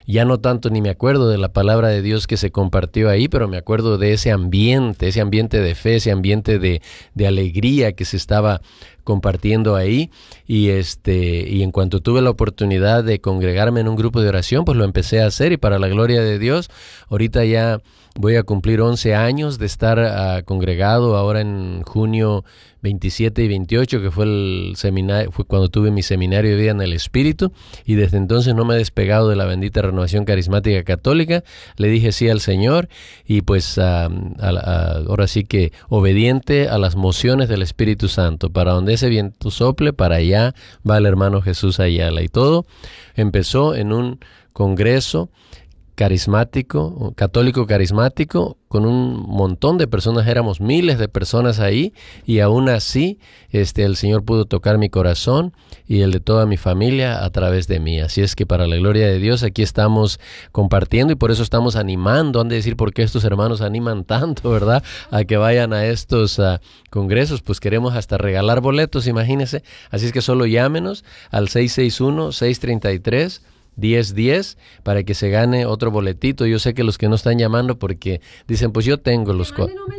Ya no tanto ni me acuerdo de la palabra de Dios que se compartió ahí, pero me acuerdo de ese ambiente de fe, ese ambiente de alegría que se estaba compartiendo ahí. Y en cuanto tuve la oportunidad de congregarme en un grupo de oración, pues lo empecé a hacer, y para la gloria de Dios, ahorita ya voy a cumplir 11 años de estar congregado ahora en junio 27 y 28, que fue el seminario, fue cuando tuve mi seminario de vida en el Espíritu, y desde entonces no me he despegado de la bendita Renovación Carismática Católica. Le dije sí al Señor, y pues ahora sí que obediente a las mociones del Espíritu Santo. Para donde ese viento sople, para allá va el hermano Jesús Ayala. Y todo empezó en un congreso carismático, católico carismático, con un montón de personas, éramos miles de personas ahí, y aún así el Señor pudo tocar mi corazón y el de toda mi familia a través de mí. Así es que para la gloria de Dios aquí estamos compartiendo, y por eso estamos animando. Han de decir por qué estos hermanos animan tanto, ¿verdad?, a que vayan a estos congresos. Pues queremos hasta regalar boletos, imagínense. Así es que solo llámenos al 661-633-1010 para que se gane otro boletito. Yo sé que los que no están llamando porque dicen, pues yo tengo los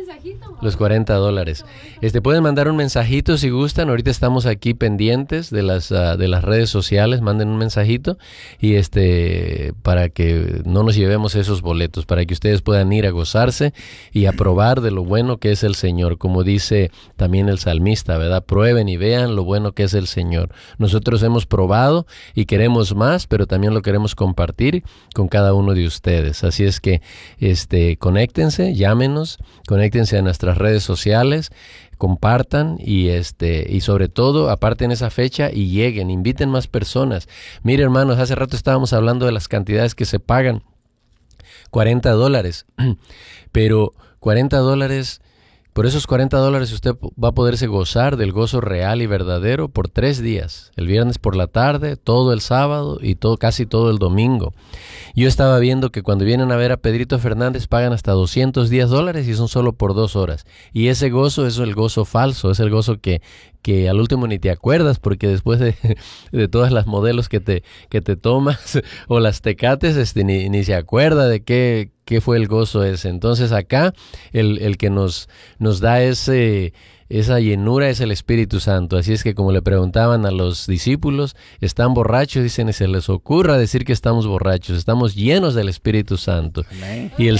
$40. Pueden mandar un mensajito si gustan. Ahorita estamos aquí pendientes de las redes sociales. Manden un mensajito, y para que no nos llevemos esos boletos, para que ustedes puedan ir a gozarse y a probar de lo bueno que es el Señor, como dice también el salmista, ¿verdad? Prueben y vean lo bueno que es el Señor. Nosotros hemos probado y queremos más, pero también lo queremos compartir con cada uno de ustedes. Así es que conéctense, llámenos, conéctense a nuestras redes sociales, compartan, y sobre todo aparten esa fecha y lleguen, inviten más personas. Mire, hermanos, hace rato estábamos hablando de las cantidades que se pagan. $40, pero $40, por esos $40 usted va a poderse gozar del gozo real y verdadero por 3 días, el viernes por la tarde, todo el sábado y casi todo el domingo. Yo estaba viendo que cuando vienen a ver a Pedrito Fernández pagan hasta $210 y son solo por 2 horas. Y ese gozo es el gozo falso, es el gozo que al último ni te acuerdas, porque después de todas las modelos que te tomas o las tecates, ni se acuerda de qué fue el gozo ese. Entonces acá el que nos da esa llenura es el Espíritu Santo. Así es que, como le preguntaban a los discípulos, ¿están borrachos? Dicen, y se les ocurra decir que estamos borrachos. Estamos llenos del Espíritu Santo. Amén. Y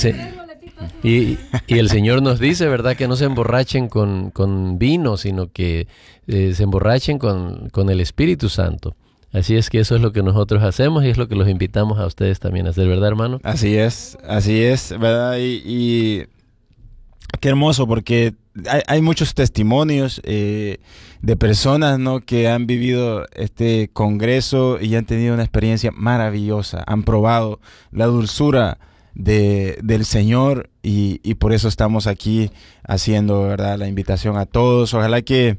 el Señor nos dice, ¿verdad?, que no se emborrachen con vino, sino que se emborrachen con el Espíritu Santo. Así es que eso es lo que nosotros hacemos, y es lo que los invitamos a ustedes también a hacer, ¿verdad, hermano? Así es, ¿verdad? Y qué hermoso, porque hay muchos testimonios de personas, ¿no?, que han vivido este congreso y han tenido una experiencia maravillosa, han probado la dulzura del Señor, y por eso estamos aquí haciendo, ¿verdad?, la invitación a todos. Ojalá que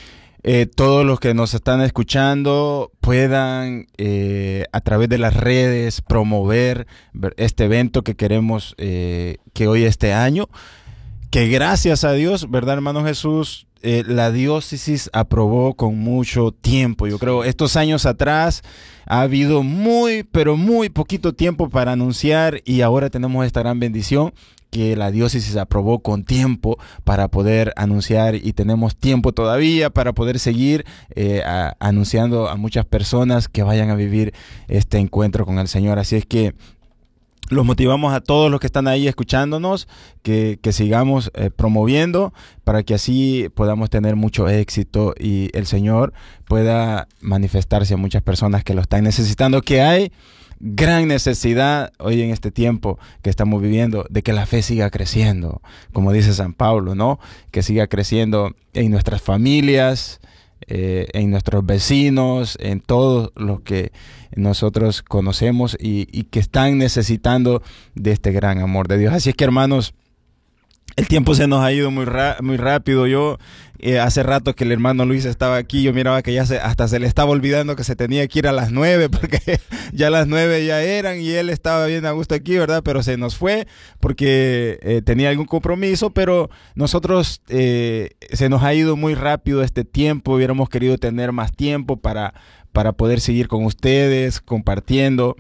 todos los que nos están escuchando puedan a través de las redes promover este evento que queremos que hoy este año, que gracias a Dios, ¿verdad, hermano Jesús? La diócesis aprobó con mucho tiempo. Yo creo estos años atrás ha habido pero muy poquito tiempo para anunciar, y ahora tenemos esta gran bendición que la diócesis aprobó con tiempo para poder anunciar, y tenemos tiempo todavía para poder seguir anunciando a muchas personas que vayan a vivir este encuentro con el Señor. Así es que los motivamos a todos los que están ahí escuchándonos, que sigamos promoviendo, para que así podamos tener mucho éxito y el Señor pueda manifestarse a muchas personas que lo están necesitando, que hay gran necesidad hoy en este tiempo que estamos viviendo de que la fe siga creciendo, como dice San Pablo, ¿no? Que siga creciendo en nuestras familias, en nuestros vecinos, en todos los que nosotros conocemos y que están necesitando de este gran amor de Dios. Así es que, hermanos, el tiempo se nos ha ido muy rápido. Yo hace rato que el hermano Luis estaba aquí, yo miraba que ya hasta se le estaba olvidando que se tenía que ir a las 9, porque ya las 9 ya eran y él estaba bien a gusto aquí, ¿verdad? Pero se nos fue porque tenía algún compromiso, pero nosotros se nos ha ido muy rápido este tiempo. Hubiéramos querido tener más tiempo para poder seguir con ustedes compartiendo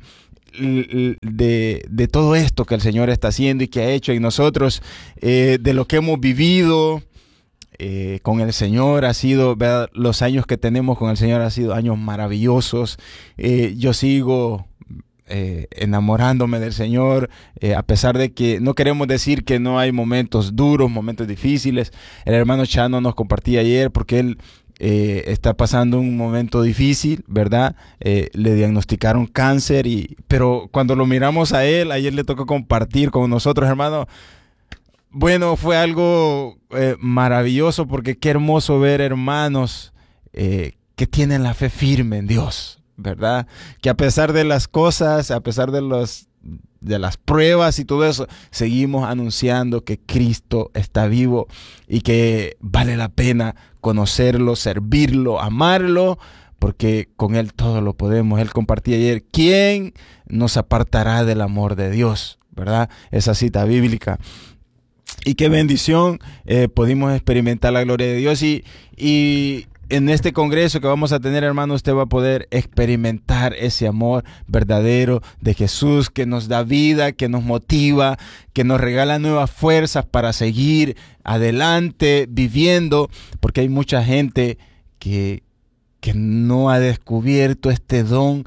de todo esto que el Señor está haciendo y que ha hecho en nosotros, de lo que hemos vivido con el Señor. Ha sido, ¿verdad? Los años que tenemos con el Señor han sido años maravillosos. Yo sigo enamorándome del Señor, a pesar de que no queremos decir que no hay momentos duros, momentos difíciles. El hermano Chano nos compartía ayer porque él está pasando un momento difícil, ¿verdad? Le diagnosticaron cáncer, pero cuando lo miramos a él, ayer le tocó compartir con nosotros, hermano. Bueno, fue algo maravilloso, porque qué hermoso ver hermanos que tienen la fe firme en Dios, ¿verdad? Que a pesar de las cosas, a pesar de las pruebas y todo eso, seguimos anunciando que Cristo está vivo y que vale la pena conocerlo, servirlo, amarlo, porque con Él todo lo podemos. Él compartía ayer: ¿quién nos apartará del amor de Dios? ¿Verdad? Esa cita bíblica. Y qué bendición pudimos experimentar la gloria de Dios, y en este congreso que vamos a tener, hermano, usted va a poder experimentar ese amor verdadero de Jesús, que nos da vida, que nos motiva, que nos regala nuevas fuerzas para seguir adelante viviendo, porque hay mucha gente que no ha descubierto este don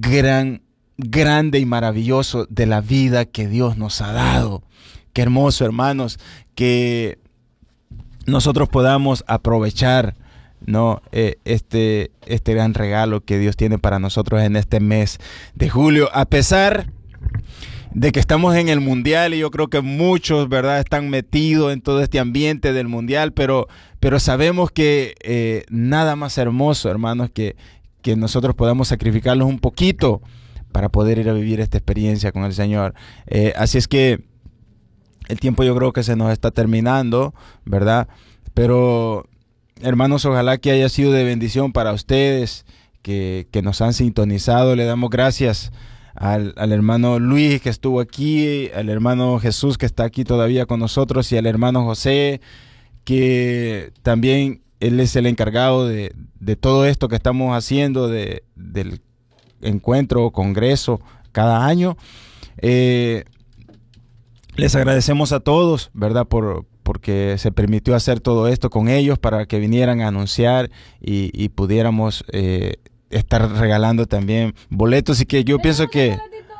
grande y maravilloso de la vida que Dios nos ha dado. Qué hermoso, hermanos, que nosotros podamos aprovechar, ¿no? Este gran regalo que Dios tiene para nosotros en este mes de julio, a pesar de que estamos en el mundial, y yo creo que muchos, ¿verdad?, están metidos en todo este ambiente del mundial, pero sabemos que nada más hermoso, hermanos, que nosotros podamos sacrificarnos un poquito para poder ir a vivir esta experiencia con el Señor. Así es que el tiempo yo creo que se nos está terminando, ¿verdad? Pero, hermanos, ojalá que haya sido de bendición para ustedes que nos han sintonizado. Le damos gracias al hermano Luis, que estuvo aquí, al hermano Jesús, que está aquí todavía con nosotros, y al hermano José, que también él es el encargado de todo esto que estamos haciendo, del encuentro o congreso cada año. Les agradecemos a todos, ¿verdad?, porque se permitió hacer todo esto con ellos, para que vinieran a anunciar y pudiéramos estar regalando también boletos. Y que yo pienso que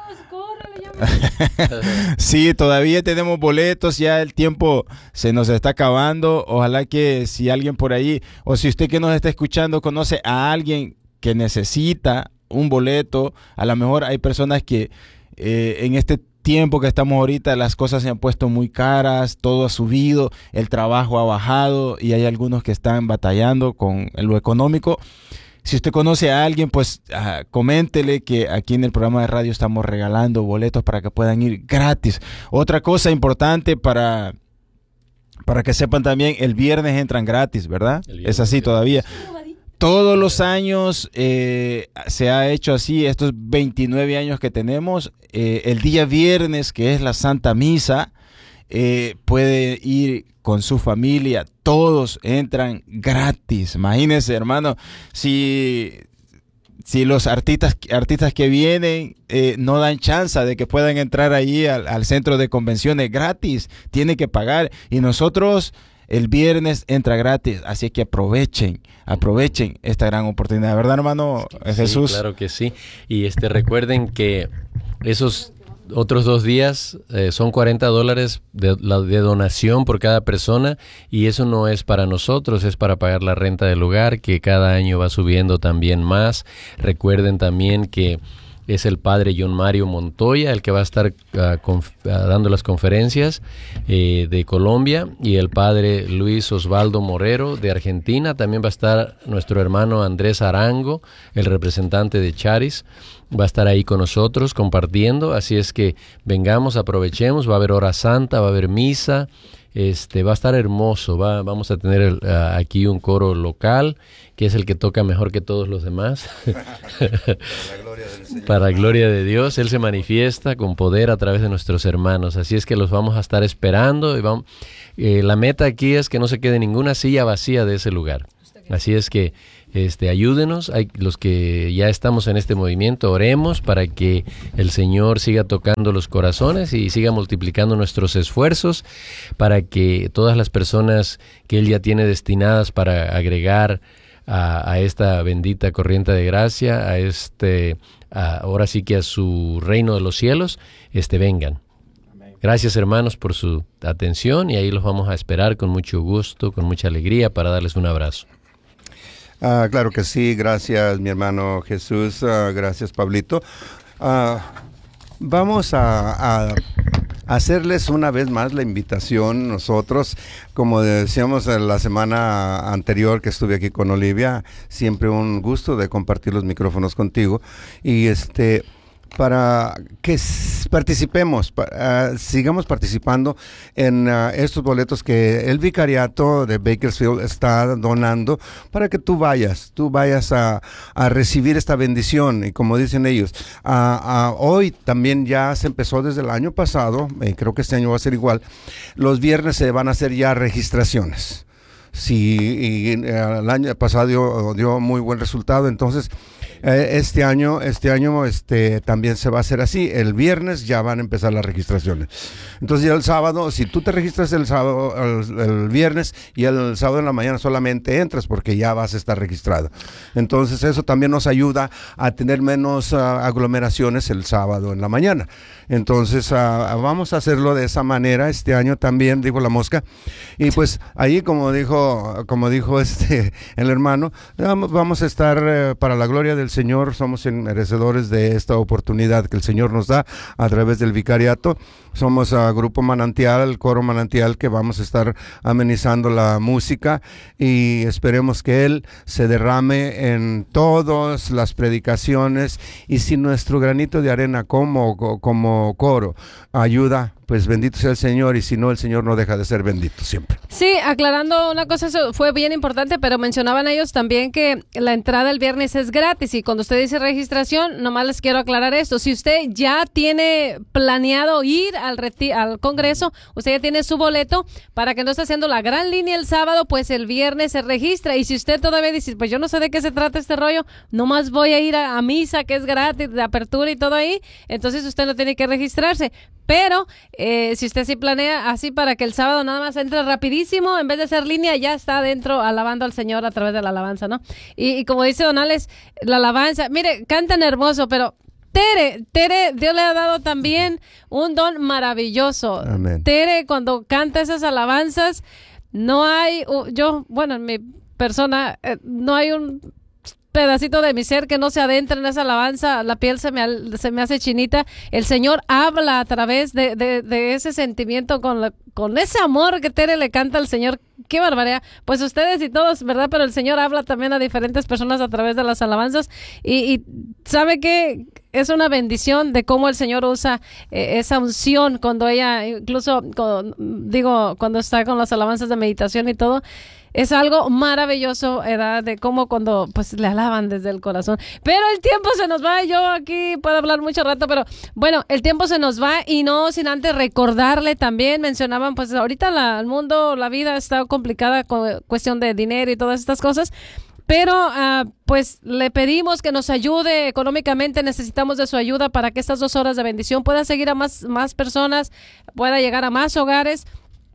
sí, todavía tenemos boletos, ya el tiempo se nos está acabando. Ojalá que si alguien por ahí, o si usted que nos está escuchando conoce a alguien que necesita un boleto, a lo mejor hay personas que en este tiempo que estamos ahorita, las cosas se han puesto muy caras, todo ha subido, el trabajo ha bajado, y hay algunos que están batallando con lo económico. Si usted conoce a alguien, pues coméntele que aquí en el programa de radio estamos regalando boletos para que puedan ir gratis. Otra cosa importante para que sepan también, el viernes entran gratis, ¿verdad? Es así todavía. Todos los años se ha hecho así, estos 29 años que tenemos. El día viernes, que es la Santa Misa, puede ir con su familia, todos entran gratis. Imagínense, hermano, si los artistas que vienen no dan chance de que puedan entrar allí al centro de convenciones gratis, tienen que pagar, y nosotros el viernes entra gratis, así que aprovechen esta gran oportunidad, ¿verdad, hermano Jesús? Sí, claro que sí. Y recuerden que esos otros 2 días son $40 de donación por cada persona, y eso no es para nosotros, es para pagar la renta del lugar, que cada año va subiendo también más. Recuerden también que es el padre John Mario Montoya el que va a estar dando las conferencias de Colombia, y el padre Luis Osvaldo Morero de Argentina. También va a estar nuestro hermano Andrés Arango, el representante de Charis, va a estar ahí con nosotros compartiendo. Así es que vengamos, aprovechemos, va a haber hora santa, va a haber misa. Va a estar hermoso. Vamos a tener aquí un coro local, que es el que toca mejor que todos los demás. Para la gloria de Dios. Él se manifiesta con poder a través de nuestros hermanos. Así es que los vamos a estar esperando. La meta aquí es que no se quede ninguna silla vacía de ese lugar. Así es que ayúdenos. Los que ya estamos en este movimiento, oremos para que el Señor siga tocando los corazones y siga multiplicando nuestros esfuerzos para que todas las personas que Él ya tiene destinadas para agregar a esta bendita corriente de gracia, ahora sí que a su reino de los cielos, vengan. Gracias, hermanos, por su atención, y ahí los vamos a esperar con mucho gusto, con mucha alegría, para darles un abrazo. Claro que sí, gracias mi hermano Jesús, gracias Pablito. Vamos a hacerles una vez más la invitación nosotros, como decíamos la semana anterior que estuve aquí con Olivia, siempre un gusto de compartir los micrófonos contigo, y para que participemos, sigamos participando en estos boletos que el vicariato de Bakersfield está donando para que tú vayas a recibir esta bendición. Y como dicen ellos, hoy también ya se empezó desde el año pasado, creo que este año va a ser igual, los viernes se van a hacer ya registraciones. Sí, y el año pasado dio muy buen resultado, entonces este año también se va a hacer así. El viernes ya van a empezar las registraciones. Entonces ya el sábado, si tú te registras el sábado, el viernes, y el sábado en la mañana solamente entras porque ya vas a estar registrado. Entonces eso también nos ayuda a tener menos aglomeraciones el sábado en la mañana. Entonces vamos a hacerlo de esa manera este año también, dijo la mosca. Y pues ahí como dijo el hermano, vamos a estar para la gloria del Señor, somos merecedores de esta oportunidad que el Señor nos da a través del vicariato. Somos Grupo Manantial, el Coro Manantial, que vamos a estar amenizando la música, y esperemos que Él se derrame en todas las predicaciones, y si nuestro granito de arena como coro ayuda, pues bendito sea el Señor, y si no, el Señor no deja de ser bendito siempre. Sí, aclarando una cosa, eso fue bien importante, pero mencionaban ellos también que la entrada el viernes es gratis, y cuando usted dice registración, nomás les quiero aclarar esto: si usted ya tiene planeado ir al Congreso, usted ya tiene su boleto, para que no esté haciendo la gran línea el sábado, pues el viernes se registra. Y si usted todavía dice, pues yo no sé de qué se trata este rollo, nomás voy a ir a misa, que es gratis, de apertura y todo ahí, entonces usted no tiene que registrarse. Pero si usted sí planea así, para que el sábado nada más entre rapidísimo, en vez de hacer línea, ya está adentro alabando al Señor a través de la alabanza, ¿no? Y como dice Donales, la alabanza, mire, cantan hermoso, pero Tere, Dios le ha dado también un don maravilloso. Amén. Tere, cuando canta esas alabanzas, no hay, en mi persona, no hay un pedacito de mi ser que no se adentre en esa alabanza. La piel se me hace chinita. El Señor habla a través de ese sentimiento, con ese amor que Tere le canta al Señor. ¡Qué barbaridad! Pues ustedes y todos, ¿verdad? Pero el Señor habla también a diferentes personas a través de las alabanzas, y ¿sabe qué? Es una bendición de cómo el Señor usa esa unción cuando ella, incluso cuando está con las alabanzas de meditación y todo. Es algo maravilloso, de cómo cuando pues le alaban desde el corazón. Pero el tiempo se nos va. Yo aquí puedo hablar mucho rato, pero bueno, el tiempo se nos va, y no sin antes recordarle también. Mencionaban, pues ahorita el mundo, la vida está complicada con cuestión de dinero y todas estas cosas. Pero pues le pedimos que nos ayude económicamente. Necesitamos de su ayuda para que estas 2 horas de bendición puedan seguir a más personas, pueda llegar a más hogares.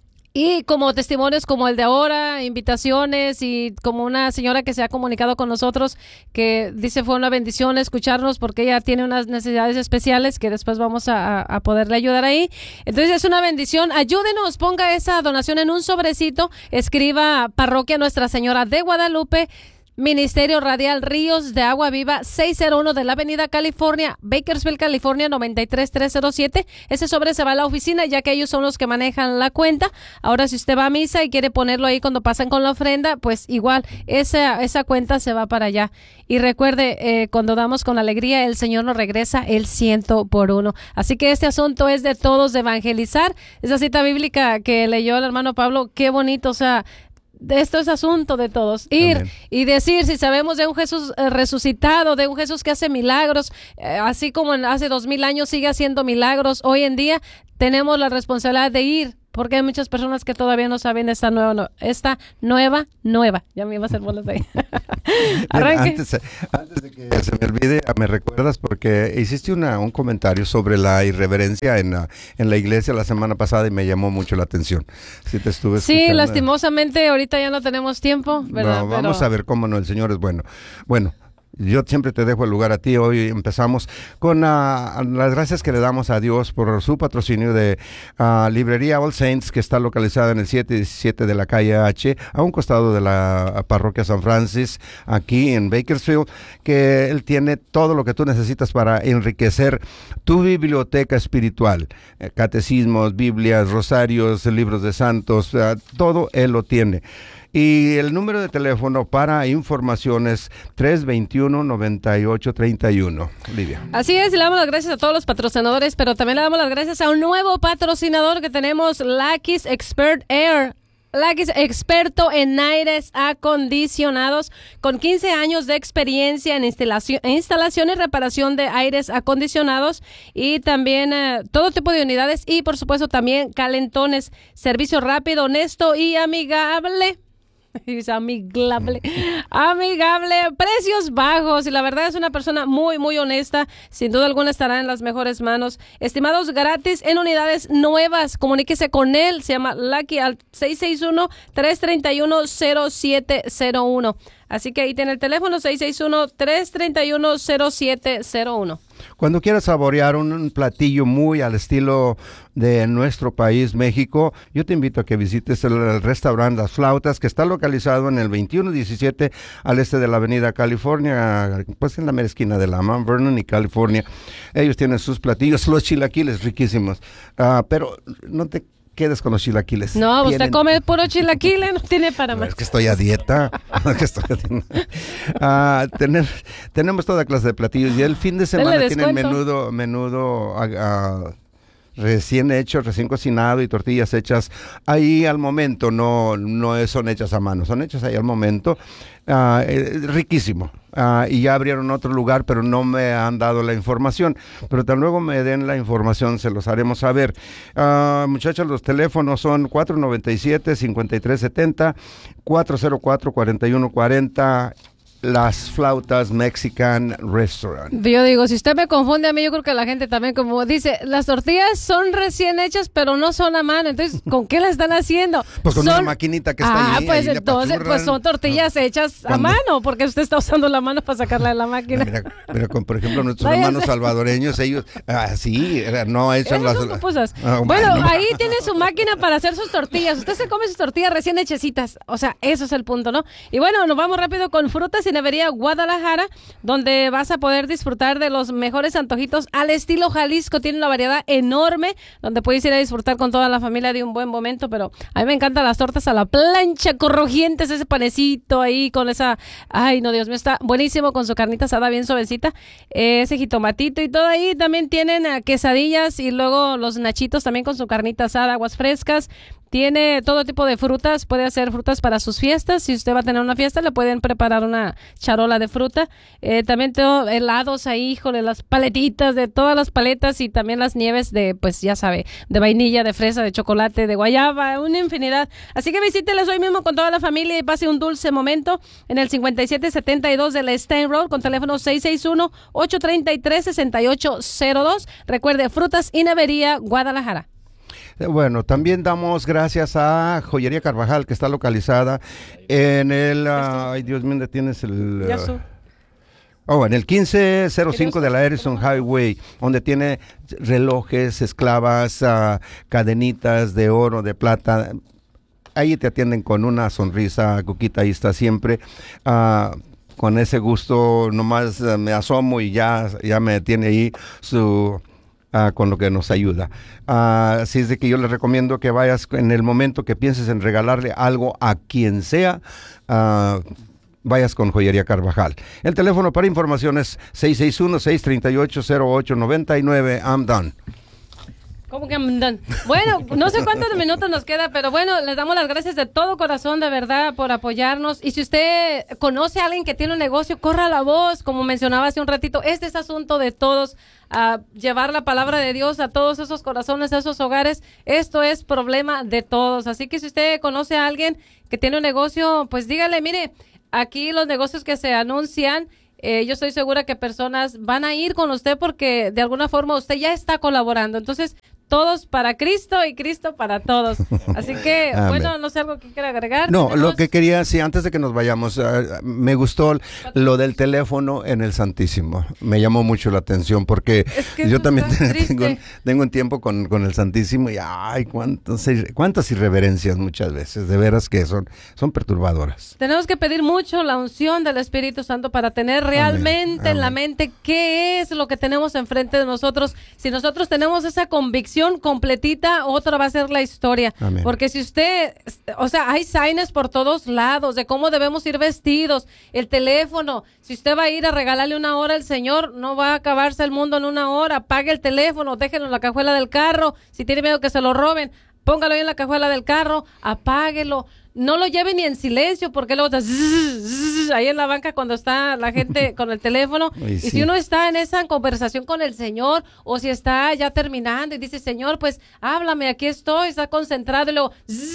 Y como testimonios como el de ahora, invitaciones, y como una señora que se ha comunicado con nosotros, que dice fue una bendición escucharnos porque ella tiene unas necesidades especiales que después vamos a poderle ayudar ahí. Entonces es una bendición. Ayúdenos, ponga esa donación en un sobrecito, escriba Parroquia Nuestra Señora de Guadalupe, Ministerio Radial Ríos de Agua Viva, 601 de la Avenida California, Bakersfield, California, 93307. Ese sobre se va a la oficina, ya que ellos son los que manejan la cuenta. Ahora, si usted va a misa y quiere ponerlo ahí cuando pasan con la ofrenda, pues igual, esa cuenta se va para allá. Y recuerde, cuando damos con alegría, el Señor nos regresa el 100 por 1. Así que este asunto es de todos, de evangelizar. Esa cita bíblica que leyó el hermano Pablo, qué bonito, o sea, esto es asunto de todos, ir. Amén. Y decir, si sabemos de un Jesús resucitado, de un Jesús que hace milagros, así como hace 2000 años sigue haciendo milagros, hoy en día tenemos la responsabilidad de ir porque hay muchas personas que todavía no saben esta nueva. Ya me iba a hacer bolas ahí. Arranque. Antes de que se me olvide, me recuerdas porque hiciste un comentario sobre la irreverencia en la iglesia la semana pasada y me llamó mucho la atención. Sí, te estuve escuchando. Sí, lastimosamente ahorita ya no tenemos tiempo, ¿verdad? No, vamos a ver cómo no, el Señor es bueno. Bueno, yo siempre te dejo el lugar a ti. Hoy empezamos con las gracias que le damos a Dios por su patrocinio de Librería All Saints, que está localizada en el 717 de la calle H, a un costado de la parroquia San Francis, aquí en Bakersfield, que él tiene todo lo que tú necesitas para enriquecer tu biblioteca espiritual. Catecismos, Biblias, rosarios, libros de santos, todo él lo tiene. Y el número de teléfono para informaciones 321-9831. Lidia. Así es, le damos las gracias a todos los patrocinadores, pero también le damos las gracias a un nuevo patrocinador que tenemos, Lucky's Expert Air. Lucky's, experto en aires acondicionados, con 15 años de experiencia en instalación y reparación de aires acondicionados y también todo tipo de unidades y por supuesto también calentones. Servicio rápido, honesto y amigable. Amigable, precios bajos, y la verdad es una persona muy, muy honesta. Sin duda alguna estará en las mejores manos. Estimados gratis en unidades nuevas. Comuníquese con él. Se llama Lucky al 661-331-0701. Así que ahí tiene el teléfono 661-331-0701. Cuando quieras saborear un platillo muy al estilo de nuestro país, México, yo te invito a que visites el restaurante Las Flautas, que está localizado en el 2117 al este de la avenida California, pues en la mera esquina de la Mount Vernon y California. Ellos tienen sus platillos, los chilaquiles riquísimos, pero no te quedes con los chilaquiles. No, usted come puro chilaquiles, no tiene para más. Es que estoy a dieta. Tenemos toda clase de platillos y el fin de semana tienen menudo recién hecho, recién cocinado y tortillas hechas ahí al momento, no son hechas a mano, son hechas ahí al momento. Riquísimo. Y ya abrieron otro lugar, pero no me han dado la información. Pero tan luego me den la información, se los haremos saber. Muchachos, los teléfonos son 497-5370, 404-4140. Las Flautas Mexican Restaurant. Yo digo, si usted me confunde a mí, yo creo que la gente también, como dice, las tortillas son recién hechas, pero no son a mano. Entonces, ¿con qué las están haciendo? Pues con una maquinita que está ahí. Pues ahí entonces, pues son tortillas hechas a mano, porque usted está usando la mano para sacarla de la máquina. Mira, por ejemplo, nuestros hermanos salvadoreños, ellos, no echan las... Bueno, ahí tiene su máquina para hacer sus tortillas. Usted se come sus tortillas recién hechecitas. O sea, eso es el punto, ¿no? Y bueno, nos vamos rápido con frutas y Nevería Guadalajara, donde vas a poder disfrutar de los mejores antojitos al estilo Jalisco. Tiene una variedad enorme donde puedes ir a disfrutar con toda la familia de un buen momento, pero a mí me encantan las tortas a la plancha crujientes, ese panecito ahí con esa, ay no, Dios mío, está buenísimo con su carnita asada bien suavecita, ese jitomatito y todo ahí. También tienen quesadillas y luego los nachitos también con su carnita asada, aguas frescas. Tiene todo tipo de frutas, puede hacer frutas para sus fiestas. Si usted va a tener una fiesta, le pueden preparar una charola de fruta. También tengo helados ahí, híjole, las paletitas de todas las paletas y también las nieves de, pues ya sabe, de vainilla, de fresa, de chocolate, de guayaba, una infinidad. Así que visíteles hoy mismo con toda la familia y pase un dulce momento en el 5772 de la Stein Road con teléfono 661-833-6802. Recuerde, Frutas y Nevería Guadalajara. Bueno, también damos gracias a Joyería Carvajal, que está localizada en el... ay, Dios mío, ¿dónde tienes el...? En el 1505 de la Harrison Highway, donde tiene relojes, esclavas, cadenitas de oro, de plata. Ahí te atienden con una sonrisa, Cuquita, ahí está siempre. Con ese gusto, nomás me asomo y ya me tiene ahí con lo que nos ayuda. Así es de que yo les recomiendo que vayas en el momento que pienses en regalarle algo a quien sea, vayas con Joyería Carvajal. El teléfono para información es 661-638-0899. I'm done. ¿Cómo que andan? Bueno, no sé cuántos minutos nos queda, pero bueno, les damos las gracias de todo corazón, de verdad, por apoyarnos. Y si usted conoce a alguien que tiene un negocio, corra la voz, como mencionaba hace un ratito. Este es asunto de todos, llevar la palabra de Dios a todos esos corazones, a esos hogares. Esto es problema de todos. Así que si usted conoce a alguien que tiene un negocio, pues dígale, mire, aquí los negocios que se anuncian, yo estoy segura que personas van a ir con usted porque de alguna forma usted ya está colaborando. Entonces, todos para Cristo y Cristo para todos. Así que, bueno, no sé algo que quiera agregar. No, lo que quería, sí, antes de que nos vayamos, me gustó lo del teléfono en el Santísimo. Me llamó mucho la atención porque yo también tengo un tiempo con el Santísimo y ay, cuántas irreverencias muchas veces, de veras que son perturbadoras. Tenemos que pedir mucho la unción del Espíritu Santo para tener realmente en la mente qué es lo que tenemos enfrente de nosotros. Si nosotros tenemos esa convicción completita, otra va a ser la historia. Amén. Porque si usted, o sea, hay signs por todos lados de cómo debemos ir vestidos, el teléfono, si usted va a ir a regalarle 1 hora al Señor, no va a acabarse el mundo en 1 hora, apague el teléfono, déjenlo en la cajuela del carro, si tiene miedo que se lo roben, póngalo ahí en la cajuela del carro, apáguelo. No lo lleve ni en silencio porque luego está ahí en la banca cuando está la gente con el teléfono. Ay, y sí. si uno está en esa conversación con el Señor o si está ya terminando y dice, Señor, pues háblame, aquí estoy, está concentrado y luego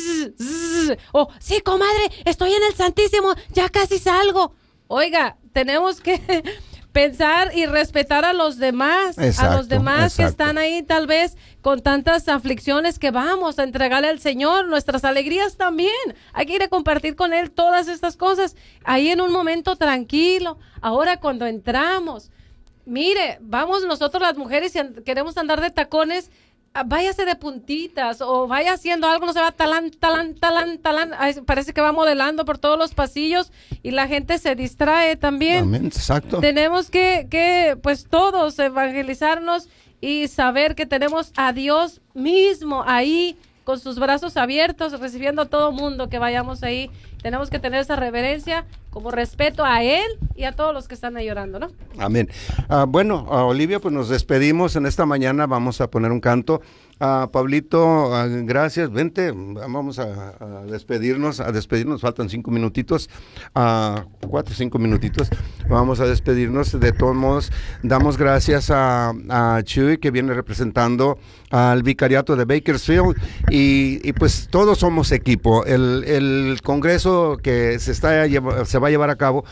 o sí, comadre, estoy en el Santísimo, ya casi salgo. Oiga, tenemos que pensar y respetar a los demás, Exacto. que están ahí tal vez con tantas aflicciones que vamos a entregarle al Señor, nuestras alegrías también. Hay que ir a compartir con Él todas estas cosas, ahí en un momento tranquilo. Ahora cuando entramos, mire, vamos nosotros las mujeres y queremos andar de tacones, váyase de puntitas o vaya haciendo algo, no se va talán, ay, parece que va modelando por todos los pasillos y la gente se distrae también. Amén, exacto. Tenemos que pues todos evangelizarnos y saber que tenemos a Dios mismo ahí con sus brazos abiertos recibiendo a todo mundo que vayamos ahí. Tenemos que tener esa reverencia como respeto a Él y a todos los que están ahí orando, ¿no? Amén. Bueno, Olivia, pues nos despedimos en esta mañana, vamos a poner un canto. Pablito, gracias, vente, vamos a despedirnos, faltan 5 minutitos, 4 o 5 minutitos, vamos a despedirnos. De todos modos, damos gracias a Chuy, que viene representando al vicariato de Bakersfield, y pues todos somos equipo. El congreso que se va a llevar a cabo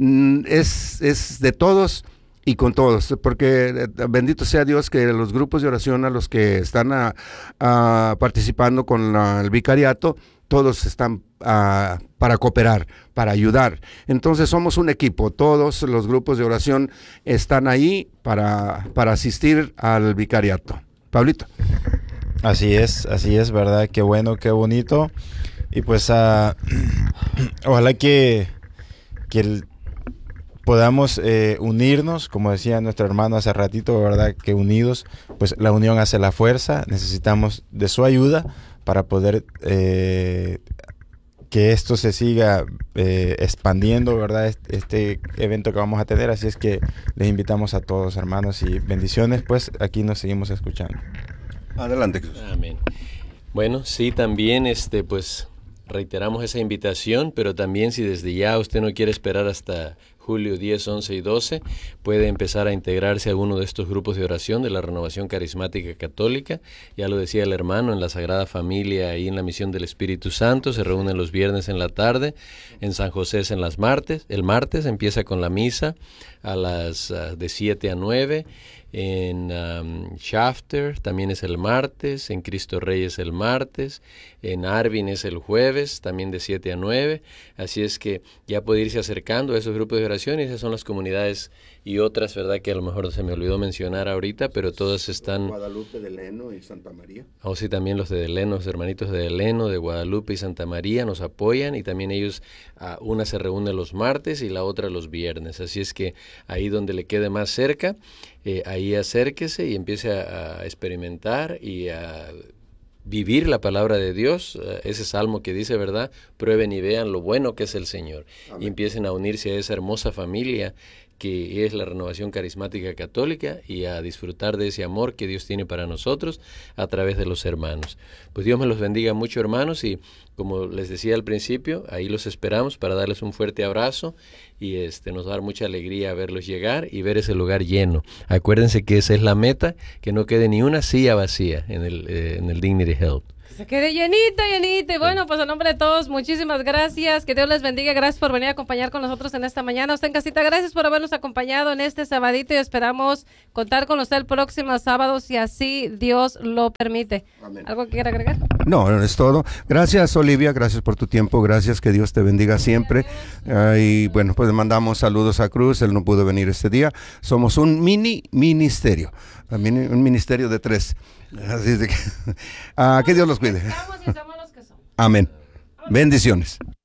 es de todos y con todos, porque bendito sea Dios que los grupos de oración a los que están participando con el vicariato, todos están para cooperar, para ayudar. Entonces somos un equipo, todos los grupos de oración están ahí para asistir al vicariato. Pablito. Así es, ¿verdad? Qué bueno, qué bonito. Y pues ojalá que podamos unirnos, como decía nuestro hermano hace ratito, ¿verdad? Que unidos, pues la unión hace la fuerza. Necesitamos de su ayuda para poder que esto se siga expandiendo, ¿verdad? Este evento que vamos a tener. Así es que les invitamos a todos, hermanos, y bendiciones. Pues aquí nos seguimos escuchando. Adelante, Jesús. Amén. Bueno, sí, también pues reiteramos esa invitación, pero también si desde ya usted no quiere esperar hasta julio 10, 11 y 12, puede empezar a integrarse a alguno de estos grupos de oración de la Renovación Carismática Católica. Ya lo decía el hermano, en la Sagrada Familia, ahí en la Misión del Espíritu Santo, se reúnen los viernes en la tarde, en San José es en el martes empieza con la misa a las de 7 a 9, en Shafter también es el martes, en Cristo Rey es el martes, en Arvin es el jueves, también de 7 a 9, así es que ya puede irse acercando a esos grupos de oración, y esas son las comunidades y otras, ¿verdad?, que a lo mejor se me olvidó mencionar ahorita, pero todas están... Guadalupe de Leno y Santa María. Sí, también los de Deleno, los hermanitos de Deleno, de Guadalupe y Santa María nos apoyan, y también ellos, una se reúne los martes y la otra los viernes, así es que ahí donde le quede más cerca, ahí acérquese y empiece a experimentar y a vivir la palabra de Dios, ese salmo que dice, ¿verdad? Prueben y vean lo bueno que es el Señor. Amén. Y empiecen a unirse a esa hermosa familia que es la Renovación Carismática Católica, y a disfrutar de ese amor que Dios tiene para nosotros a través de los hermanos. Pues Dios me los bendiga mucho, hermanos, y como les decía al principio, ahí los esperamos para darles un fuerte abrazo, y nos va a dar mucha alegría verlos llegar y ver ese lugar lleno. Acuérdense que esa es la meta, que no quede ni una silla vacía en el Dignity Health. Se quede llenito, llenito. Y bueno, pues a nombre de todos, muchísimas gracias. Que Dios les bendiga. Gracias por venir a acompañar con nosotros en esta mañana. Usted en casita, gracias por habernos acompañado en este sabadito y esperamos contar con usted el próximo sábado si así Dios lo permite. Amén. ¿Algo que quiera agregar? No, es todo. Gracias, Olivia, gracias por tu tiempo, gracias, que Dios te bendiga siempre. Y bueno, pues le mandamos saludos a Cruz, él no pudo venir este día. Somos un ministerio, un ministerio de 3. Así es de que, que Dios los cuide. Estamos y somos los que somos. Amén. Bendiciones.